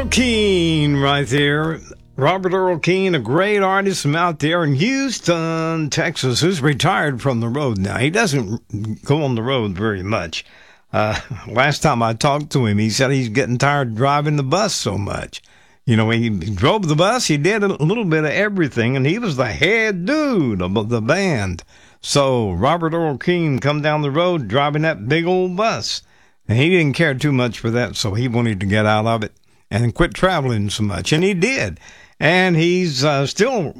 Earl Keen right there. Robert Earl Keen, a great artist from out there in Houston, Texas, who's retired from the road now. He doesn't go on the road very much. Last time I talked to him, he said he's getting tired of driving the bus so much. You know, he drove the bus, he did a little bit of everything, and he was the head dude of the band. So Robert Earl Keen come down the road driving that big old bus. And he didn't care too much for that, so he wanted to get out of it and quit traveling so much. And he did. And he's still